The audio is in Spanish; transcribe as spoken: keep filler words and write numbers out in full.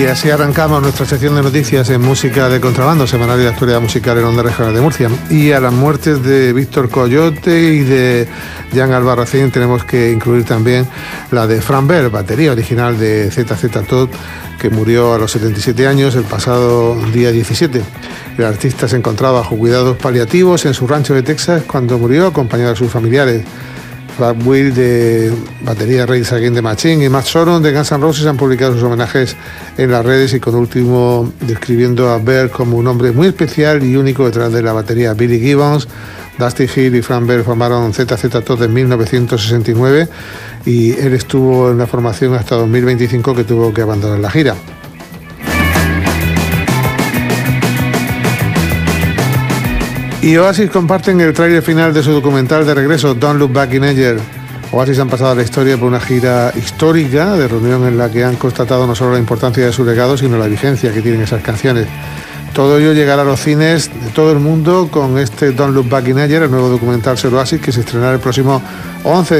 Y así arrancamos nuestra sección de noticias en Música de Contrabando, semanario de actualidad musical en Onda Regional de Murcia. Y a las muertes de Víctor Coyote y de Jan Albarracín tenemos que incluir también la de Fran Bell, batería original de Z Z Top, que murió a los setenta y siete años el pasado día diecisiete. El artista se encontraba bajo cuidados paliativos en su rancho de Texas cuando murió, acompañado de sus familiares. Brad Will de batería Rage Against the Machine y Matt Sorum de Guns N' Roses han publicado sus homenajes en las redes, y con último describiendo a Bell como un hombre muy especial y único detrás de la batería. Billy Gibbons, Dusty Hill y Fran Bell formaron Z Z Top en mil novecientos sesenta y nueve y él estuvo en la formación hasta dos mil veinticinco, que tuvo que abandonar la gira. Y Oasis comparten el tráiler final de su documental de regreso, Don't Look Back in Anger. Oasis han pasado a la historia por una gira histórica de reunión en la que han constatado no solo la importancia de su legado, sino la vigencia que tienen esas canciones. Todo ello llegará a los cines de todo el mundo con este Don't Look Back in Anger, el nuevo documental sobre Oasis, que se estrenará el próximo once de